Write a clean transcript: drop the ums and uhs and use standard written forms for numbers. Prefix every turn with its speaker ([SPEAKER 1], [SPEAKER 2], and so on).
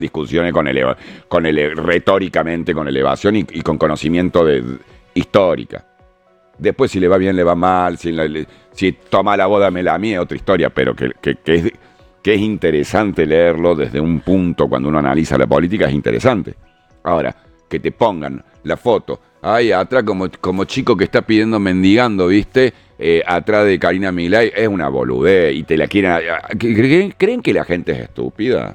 [SPEAKER 1] discusiones retóricamente con elevación y con conocimiento histórica. Después si le va bien, le va mal, si toma la boda, me la mía, otra historia, pero que es interesante leerlo desde un punto, cuando uno analiza la política, es interesante. Ahora, que te pongan la foto ahí atrás como chico que está pidiendo mendigando, ¿viste? Atrás de Karina Milei, es una boludez y te la quieren... ¿Creen que la gente es estúpida?